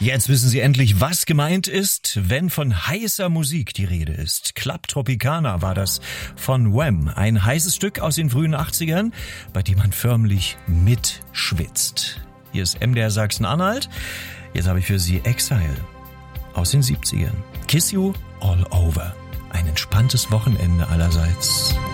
Jetzt wissen Sie endlich, was gemeint ist, wenn von heißer Musik die Rede ist. Club Tropicana war das von Wham. Ein heißes Stück aus den frühen 80ern, bei dem man förmlich mitschwitzt. Hier ist MDR Sachsen-Anhalt. Jetzt habe ich für Sie Exile aus den 70ern. Kiss You All Over. Ein entspanntes Wochenende allerseits.